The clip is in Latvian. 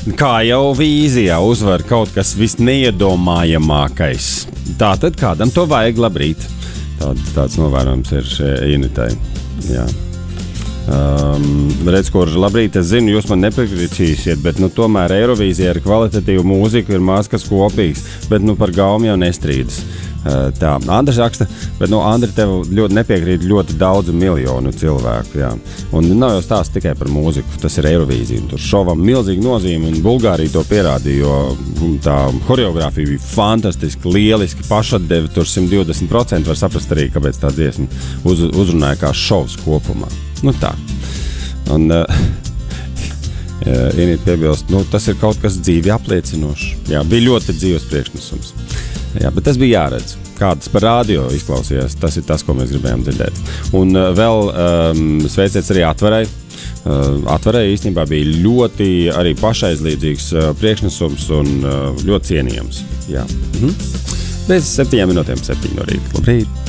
Kā jau vīzijā uzvar kaut kas visneiedomājamākais. Tātad kādam to vajag, labrīt. Tāds novērojums ir Initai. Jā. Redz, kur labrīt, es zinu, jūs man nepiekritīsiet, bet tomēr Eirovīzija ar kvalitatīvu mūziku ir maz kas kopīgs, bet par gaumu jau nestrīdas. Tā, Andris raksta, bet Andri, tev ļoti nepiekrīt ļoti daudzu miljonu cilvēku, jā. Un nav jau stāsts tikai par mūziku, tas ir Eirovīzija. Tur šovam milzīgi nozīme, un Bulgārija to pierādīja, jo tā horeogrāfija bija fantastiski, lieliski, pašatdevi, tur 120% var saprast arī, kāpēc tā dziesma uzrunāja kā šovs kopumā. Tā. Un Inīt piebilst, tas ir kaut kas dzīvi apliecinošs. Jā, bija ļoti dzīves priekšnesums. Jā, bet tas bija jāredz. Kādas par rādio izklausījās, tas ir tas, ko mēs gribējām dzirdēt. Un vēl sveiciets arī Atverai. Atverai īstenībā bija ļoti arī pašaizliedzīgs priekšnesums un ļoti cienījams. Jā. Bez 7 minūtēm 7 no rīta. Labrīt!